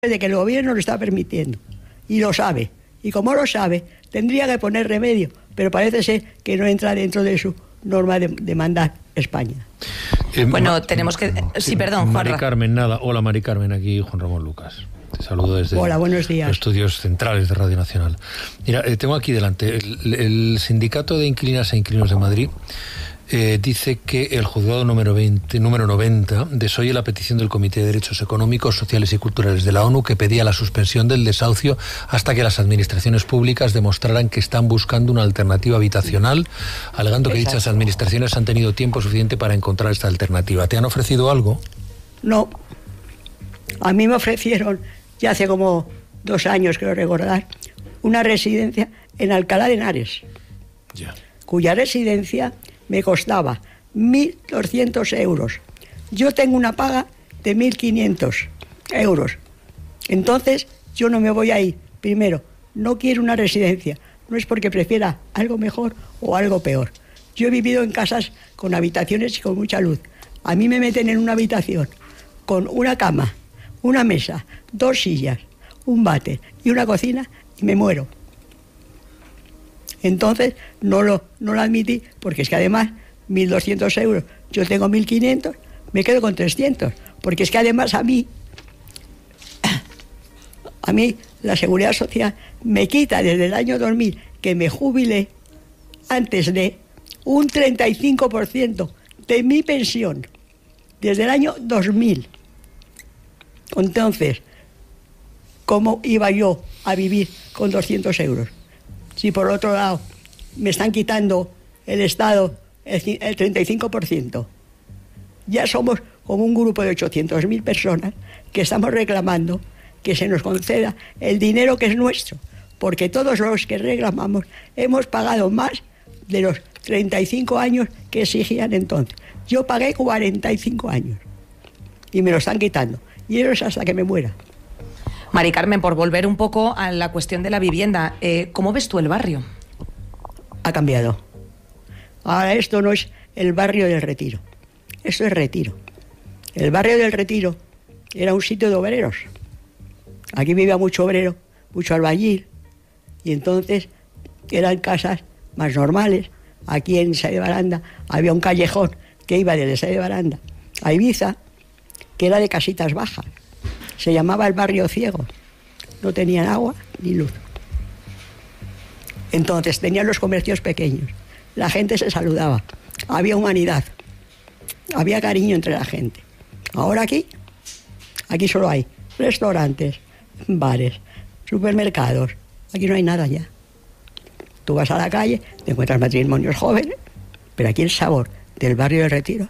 de que el gobierno lo está permitiendo y lo sabe, y como lo sabe tendría que poner remedio, pero parece ser que no entra dentro de su norma de mandar España. Bueno, tenemos que... Sí, perdón, Mari Carmen, nada. Hola, Mari Carmen, aquí Juan Ramón Lucas. Te saludo desde Hola, buenos días. Los estudios centrales de Radio Nacional. Mira, tengo aquí delante el Sindicato de Inquilinas e Inquilinos de Madrid. Dice que el juzgado número 90 desoye la petición del Comité de Derechos Económicos, Sociales y Culturales de la ONU, que pedía la suspensión del desahucio hasta que las administraciones públicas demostraran que están buscando una alternativa habitacional, alegando que dichas administraciones han tenido tiempo suficiente para encontrar esta alternativa. ¿Te han ofrecido algo? No. A mí me ofrecieron, ya hace como 2 años, creo recordar, una residencia en Alcalá de Henares, cuya residencia me costaba 1.200 euros. Yo tengo una paga de 1.500 euros. Entonces, yo no me voy a ir. Primero, no quiero una residencia. No es porque prefiera algo mejor o algo peor. Yo he vivido en casas con habitaciones y con mucha luz. A mí me meten en una habitación con una cama, una mesa, 2 sillas, un váter y una cocina y me muero. Entonces no lo admití, porque es que además 1.200 euros, yo tengo 1.500, me quedo con 300, porque es que además a mí la Seguridad Social me quita desde el año 2000, que me jubilé, antes de un 35% de mi pensión, desde el año 2000. Entonces, ¿cómo iba yo a vivir con 200 euros? Si por otro lado me están quitando el Estado el 35%. Ya somos como un grupo de 800.000 personas que estamos reclamando que se nos conceda el dinero que es nuestro, porque todos los que reclamamos hemos pagado más de los 35 años que exigían entonces. Yo pagué 45 años y me lo están quitando, y eso es hasta que me muera. Mari Carmen, por volver un poco a la cuestión de la vivienda, ¿cómo ves tú el barrio? Ha cambiado. Ahora esto no es el barrio del Retiro, esto es Retiro. El barrio del Retiro era un sitio de obreros. Aquí vivía mucho obrero, mucho albañil, y entonces eran casas más normales. Aquí en Sá de Baranda había un callejón que iba desde Sá de Baranda a Ibiza, que era de casitas bajas. Se llamaba el barrio ciego. No tenían agua ni luz. Entonces tenían los comercios pequeños. La gente se saludaba. Había humanidad. Había cariño entre la gente. Ahora aquí solo hay restaurantes, bares, supermercados. Aquí no hay nada ya. Tú vas a la calle, te encuentras matrimonios jóvenes, pero aquí el sabor del barrio del Retiro.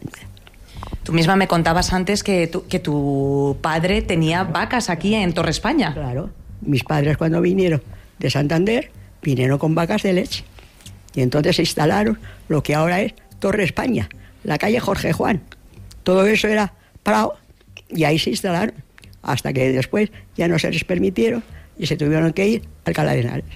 Tú misma me contabas antes que tu padre tenía vacas aquí en Torre España. Claro, mis padres cuando vinieron de Santander, vinieron con vacas de leche. Y entonces se instalaron lo que ahora es Torre España, la calle Jorge Juan. Todo eso era Prado y ahí se instalaron, hasta que después ya no se les permitieron y se tuvieron que ir a Alcalá de Henares.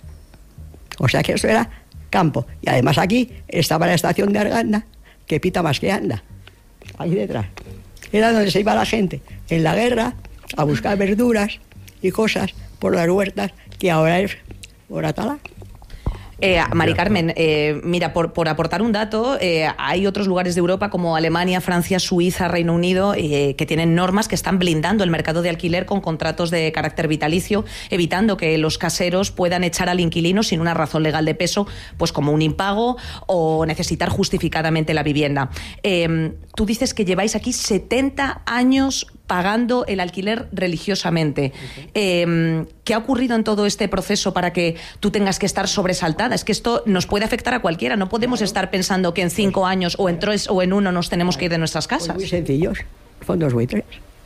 O sea que eso era campo. Y además aquí estaba la estación de Arganda, que pita más que anda. Ahí detrás. Era donde se iba la gente en la guerra a buscar verduras y cosas por las huertas, que ahora es Moratalá. Mari Carmen, mira, por aportar un dato, hay otros lugares de Europa como Alemania, Francia, Suiza, Reino Unido, que tienen normas que están blindando el mercado de alquiler con contratos de carácter vitalicio, evitando que los caseros puedan echar al inquilino sin una razón legal de peso, pues como un impago o necesitar justificadamente la vivienda. Tú dices que lleváis aquí 70 años pagando el alquiler religiosamente. ¿Qué ha ocurrido en todo este proceso para que tú tengas que estar sobresaltada? Es que esto nos puede afectar a cualquiera. No podemos estar pensando que en 5 años o en 3 o en 1 nos tenemos que ir de nuestras casas. Pues muy sencillos, fondos buitres.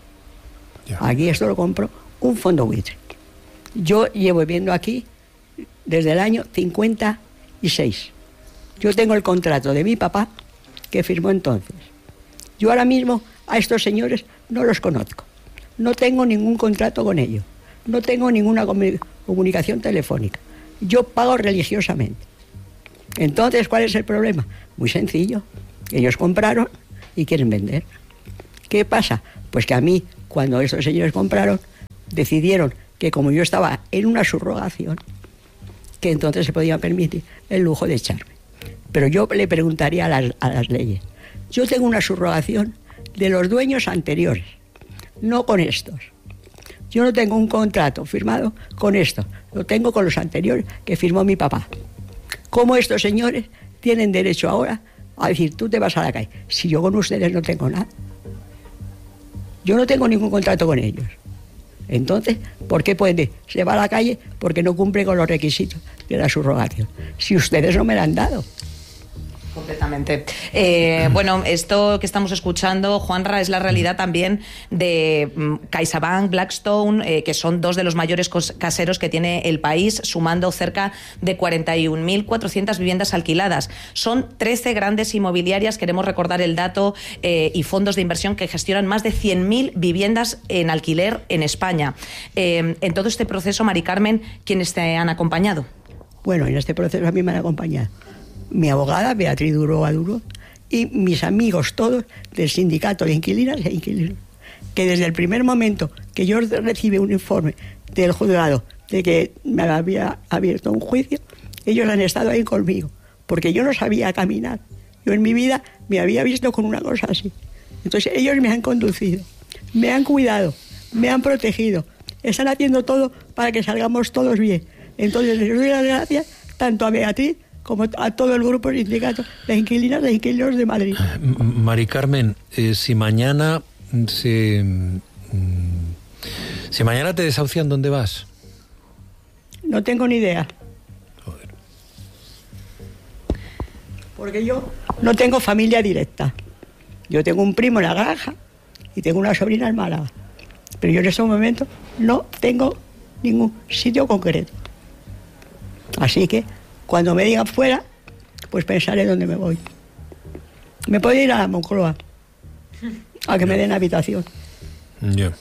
Aquí esto lo compro un fondo buitre. Yo llevo viviendo aquí desde el año 56. Yo tengo el contrato de mi papá que firmó entonces. Yo ahora mismo a estos señores no los conozco. No tengo ningún contrato con ellos. No tengo ninguna comunicación telefónica. Yo pago religiosamente. Entonces, ¿cuál es el problema? Muy sencillo. Ellos compraron y quieren vender. ¿Qué pasa? Pues que a mí, cuando estos señores compraron, decidieron que como yo estaba en una subrogación, que entonces se podía permitir el lujo de echarme. Pero yo le preguntaría a las leyes. Yo tengo una subrogación de los dueños anteriores, no con estos. Yo no tengo un contrato firmado con estos, lo tengo con los anteriores que firmó mi papá. ¿Cómo estos señores tienen derecho ahora a decir, tú te vas a la calle? Si yo con ustedes no tengo nada. Yo no tengo ningún contrato con ellos. Entonces, ¿por qué pueden decir? Se va a la calle porque no cumple con los requisitos de la subrogación. Si ustedes no me la han dado. Completamente. Bueno, esto que estamos escuchando, Juanra, es la realidad también de CaixaBank, Blackstone, que son dos de los mayores caseros que tiene el país, sumando cerca de 41.400 viviendas alquiladas. Son 13 grandes inmobiliarias, queremos recordar el dato, y fondos de inversión que gestionan más de 100.000 viviendas en alquiler en España. En todo este proceso, Mari Carmen, ¿quiénes te han acompañado? Bueno, en este proceso a mí me han acompañado mi abogada, Beatriz Duro Aduro, y mis amigos todos del sindicato de inquilinas e inquilinos, que desde el primer momento que yo recibí un informe del juzgado de que me había abierto un juicio, ellos han estado ahí conmigo, porque yo no sabía caminar. Yo en mi vida me había visto con una cosa así. Entonces ellos me han conducido, me han cuidado, me han protegido, están haciendo todo para que salgamos todos bien. Entonces les doy las gracias tanto a Beatriz como a todo el grupo sindicato de inquilinas e inquilinos de Madrid. Mari Carmen, si mañana te desahucian, ¿dónde vas? No tengo ni idea. Joder. Porque yo no tengo familia directa. Yo tengo un primo en la granja y tengo una sobrina en Málaga. Pero yo en estos momentos no tengo ningún sitio concreto. Así que cuando me digan fuera, pues pensaré dónde me voy. Me puedo ir a la Moncloa a que me den habitación. Yeah.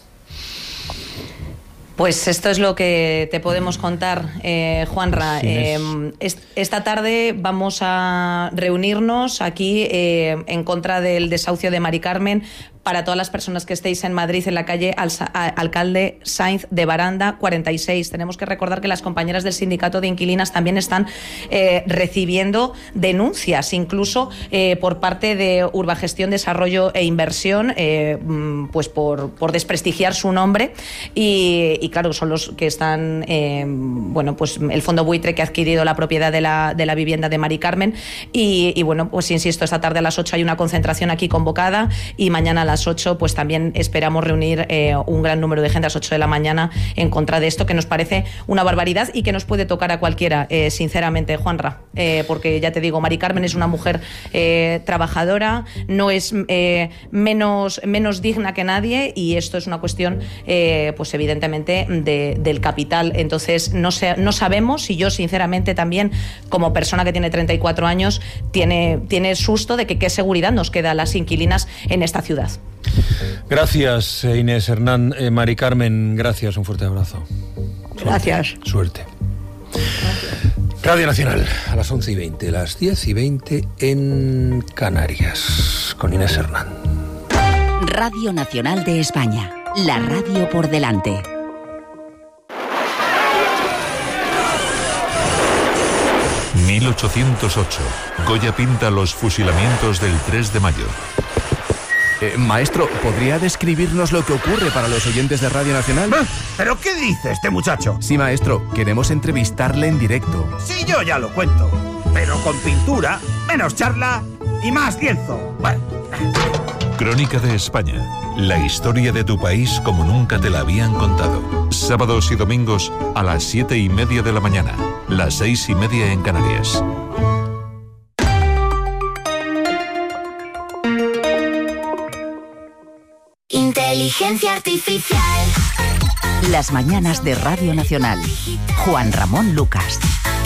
Pues esto es lo que te podemos contar, Juanra. Esta tarde vamos a reunirnos aquí en contra del desahucio de Mari Carmen. Para todas las personas que estéis en Madrid, en la calle Alcalde Sainz de Baranda 46. Tenemos que recordar que las compañeras del sindicato de inquilinas también están recibiendo denuncias, incluso por parte de Urbagestión, Desarrollo e Inversión, pues por desprestigiar su nombre. Y claro, son los que están, bueno, pues el fondo buitre que ha adquirido la propiedad de la vivienda de Mari Carmen. Y bueno, pues insisto, esta tarde a las 8 hay una concentración aquí convocada y mañana a las 8 pues también esperamos reunir un gran número de gente a las 8 de la mañana en contra de esto, que nos parece una barbaridad y que nos puede tocar a cualquiera, sinceramente, Juanra, porque ya te digo, Mari Carmen es una mujer trabajadora, no es menos digna que nadie, y esto es una cuestión pues evidentemente del capital. Entonces no sabemos, y yo sinceramente también como persona que tiene 34 años tiene susto de que qué seguridad nos queda a las inquilinas en esta ciudad. Gracias, Inés Hernán. Mari Carmen, gracias, un fuerte abrazo. Gracias. Suerte. Radio Nacional, a las 11:20, las 10:20 en Canarias, con Inés Hernán. Radio Nacional de España, la radio por delante. ...1808... Goya pinta los fusilamientos del 3 de mayo. Maestro, ¿podría describirnos lo que ocurre para los oyentes de Radio Nacional? ¿Pero qué dice este muchacho? Sí, maestro, queremos entrevistarle en directo. Sí, yo ya lo cuento. Pero con pintura, menos charla y más lienzo. Bueno. Crónica de España. La historia de tu país como nunca te la habían contado. Sábados y domingos a las 7:30 de la mañana. Las 6:30 en Canarias. Inteligencia artificial. Las mañanas de Radio Nacional. Juan Ramón Lucas.